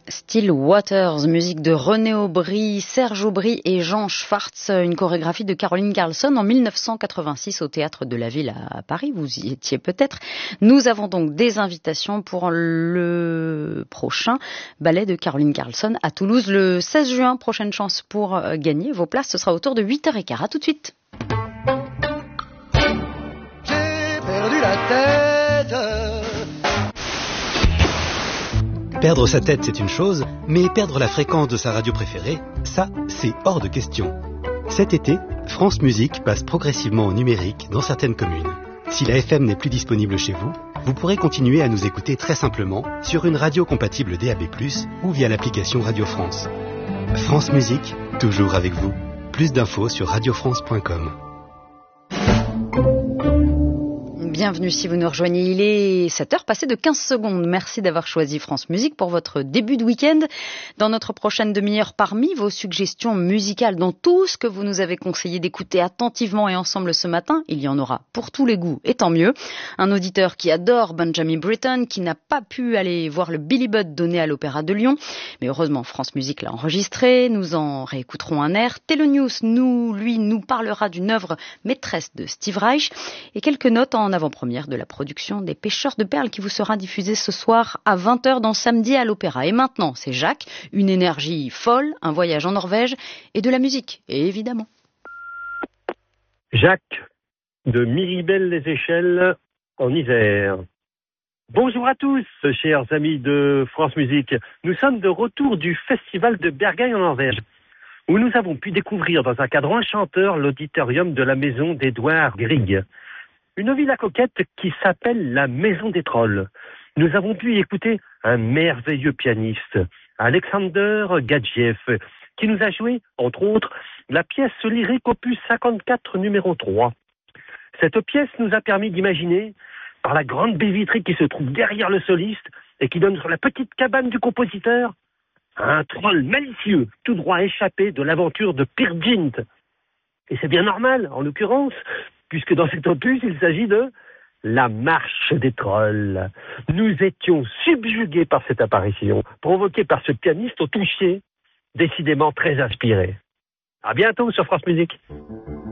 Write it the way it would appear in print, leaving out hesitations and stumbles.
Still Waters, musique de René Aubry, Serge Aubry et Jean Schwartz, une chorégraphie de Caroline Carlson en 1986 au Théâtre de la Ville à Paris, vous y étiez peut-être. Nous avons donc des invitations pour le prochain ballet de Caroline Carlson à Toulouse le 16 juin. Prochaine chance pour gagner vos places, ce sera autour de 8h15. À tout de suite. J'ai perdu la tête. Perdre sa tête, c'est une chose, mais perdre la fréquence de sa radio préférée, ça, c'est hors de question. Cet été, France Musique passe progressivement au numérique dans certaines communes. Si la FM n'est plus disponible chez vous, vous pourrez continuer à nous écouter très simplement sur une radio compatible DAB+, ou via l'application Radio France. France Musique, toujours avec vous. Plus d'infos sur radiofrance.com. Bienvenue si vous nous rejoignez, il est 7h passé de 15 secondes. Merci d'avoir choisi France Musique pour votre début de week-end. Dans notre prochaine demi-heure, parmi vos suggestions musicales, dans tout ce que vous nous avez conseillé d'écouter attentivement et ensemble ce matin, il y en aura pour tous les goûts et tant mieux. Un auditeur qui adore Benjamin Britten, qui n'a pas pu aller voir le Billy Budd donné à l'Opéra de Lyon, mais heureusement France Musique l'a enregistré, nous en réécouterons un air. Telenews, nous parlera d'une œuvre maîtresse de Steve Reich et quelques notes en avant-première de la production des Pêcheurs de Perles qui vous sera diffusée ce soir à 20h dans Samedi à l'Opéra. Et maintenant, c'est Jacques, une énergie folle, un voyage en Norvège et de la musique, et évidemment. Jacques, de Miribel-les-Échelles, en Isère. Bonjour à tous, chers amis de France Musique. Nous sommes de retour du festival de Bergen en Norvège, où nous avons pu découvrir dans un cadre enchanteur l'auditorium de la maison d'Edouard Grieg. Une villa coquette qui s'appelle la Maison des Trolls. Nous avons pu y écouter un merveilleux pianiste, Alexander Gadjiev, qui nous a joué, entre autres, la pièce lyrique opus 54 numéro 3. Cette pièce nous a permis d'imaginer, par la grande baie vitrée qui se trouve derrière le soliste et qui donne sur la petite cabane du compositeur, un troll malicieux, tout droit échappé de l'aventure de Peer Gynt. Et c'est bien normal, en l'occurrence, puisque dans cet opus, il s'agit de la marche des trolls. Nous étions subjugués par cette apparition, provoquée par ce pianiste au toucher, décidément très inspiré. À bientôt sur France Musique.